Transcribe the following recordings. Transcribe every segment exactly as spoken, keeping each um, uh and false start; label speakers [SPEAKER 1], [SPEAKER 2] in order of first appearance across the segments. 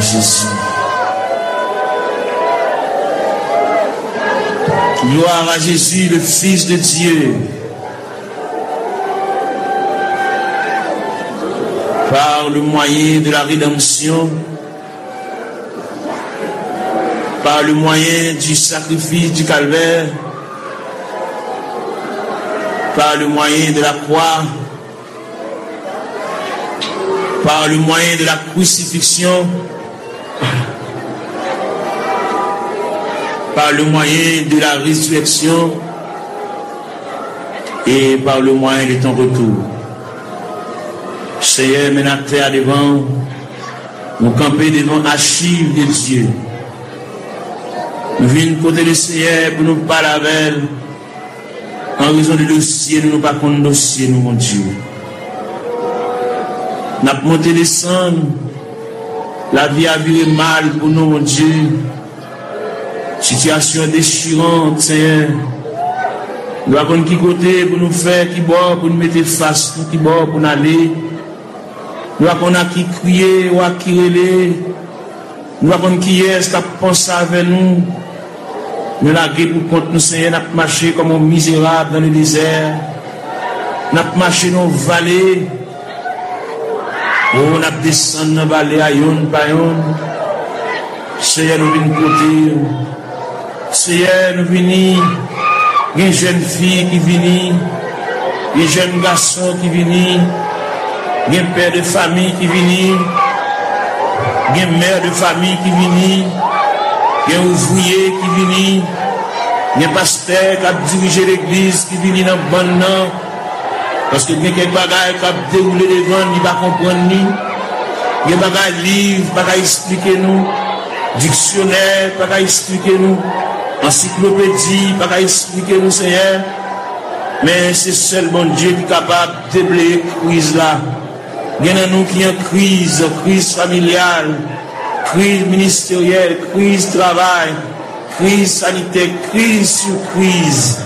[SPEAKER 1] Jésus. Gloire à Jésus, le Fils de Dieu. Par le moyen de la rédemption, par le moyen du sacrifice du calvaire, par le moyen de la croix, par le moyen de la crucifixion, par le moyen de la résurrection et par le moyen de ton retour. Seigneur, maintenant terre devant, nous camper devant l'archive de Dieu. Nous venons côté le Seigneur pour nous parler avec elle. En raison du dossier, nous ne pas contre dossier, nous, mon Dieu. Nous avons monté descendre. La vie a viré mal pour nous, mon Dieu. Situation déchirante, Seigneur. Nous avons qui côté pour nous faire, qui bord pour nous mettre face, qui bord pour nous aller. Nous avons qui crier ou qui relais. Nous avons qui est, qui a pensé avec nous. Nous avons pour contre nous, Seigneur, nous avons marché comme un misérable dans le désert. Nous avons marché dans les vallées. Oh, nous avons descendu dans les vallées à yon par yon. Seigneur, nous venons côté. Seigneur, nous venons. Il y a une jeune fille qui vient. Il y a un jeune garçon qui vient. Il y a un père de famille qui vient. Il y a une mère de famille qui vient. Il y a un ouvrier qui vient. Il y a un pasteur qui a dirigé l'église qui vient dans le bon nom. Parce que il y a quelques bagages qui ont déroulé devant, il ne va pas comprendre. Il y a des bagages livres, il ne va pas expliquer nous. Dictionnaire, il ne va pas expliquer nous. Encyclopédie, il ne va pas expliquer nous, Seigneur. Mais c'est seul bon Dieu qui est capable de déblayer la crise là. Il y en a nous qui ont une crise, crise familiale, crise ministérielle, crise travail, crise sanitaire, crise sur crise.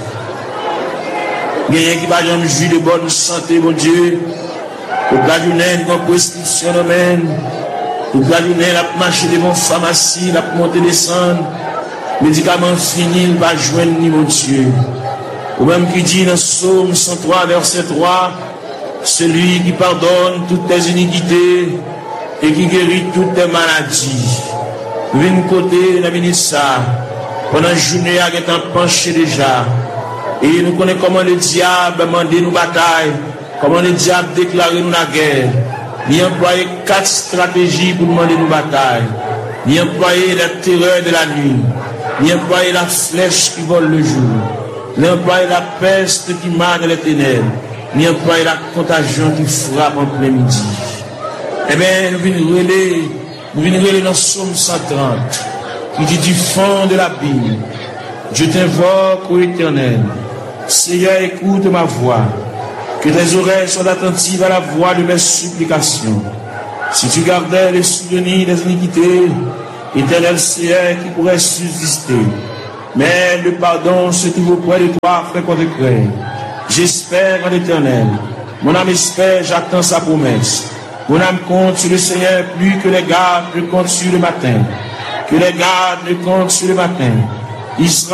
[SPEAKER 1] Il y a qui va jamais jouir de bonne santé, mon Dieu. Au cas d'une bonne prescription, amen. Au cas d'une la marche de mon pharmacie, la monter descendre. Médicaments finis, il va joindre ni mon Dieu. Ou même qui dit dans Psaume cent trois, verset trois, celui qui pardonne toutes tes iniquités et qui guérit toutes tes maladies. Vine côté, la ministre, pendant la journée, il est penché déjà. Et nous connaissons comment le diable a demandé nos batailles, comment le diable a déclaré nous la guerre. Il a employé quatre stratégies pour demander nos batailles. Il a employé la terreur de la nuit. Il a employé la flèche qui vole le jour. Il a employé la peste qui marque les ténèbres. Il a employé la contagion qui frappe en plein midi. Eh bien, nous venons relayer, nous venons relayer dans Psaume cent trente, qui dit du fond de l'abîme, je t'invoque, ô Éternel. Seigneur, écoute ma voix. Que tes oreilles soient attentives à la voix de mes supplications. Si tu gardais les souvenirs des iniquités, Éternel Seigneur qui pourrait subsister. Mais le pardon se trouve auprès de toi, frère qu'on te crée. J'espère en l'Éternel. Mon âme espère, j'attends sa promesse. Mon âme compte sur le Seigneur plus que les gardes ne comptent sur le matin. Que les gardes ne comptent sur le matin. Israël